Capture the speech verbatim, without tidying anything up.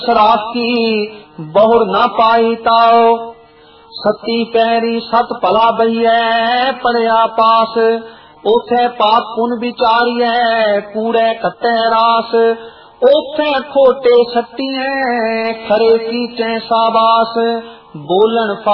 राखी बहुर न पाई ताओ, सती पैरी सत भला बईए पड़िया पास, ओथे पाप पुन विचारिए कूड़े कटे रास, ओथे खोटे सटिए खरे कीचे साबास, बोलन